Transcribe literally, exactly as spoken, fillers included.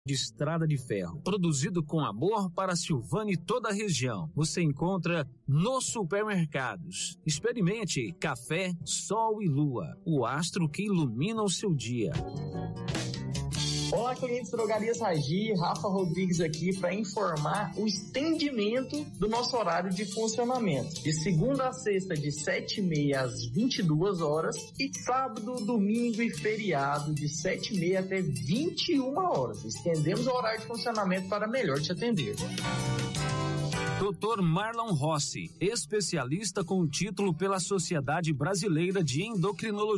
de Estrada de Ferro, produzido com amor para Silvânia e toda a região. Você encontra nos supermercados. Experimente Café, Sol e Lua, o astro que ilumina o seu dia. Olá, clientes Drogarias Ragi, Rafa Rodrigues aqui para informar o estendimento do nosso horário de funcionamento. De segunda a sexta, de sete e meia às vinte e duas horas, e sábado, domingo e feriado, de sete e meia até vinte e uma horas. Estendemos o horário de funcionamento para melhor te atender. doutor Marlon Rossi, especialista com título pela Sociedade Brasileira de Endocrinologia.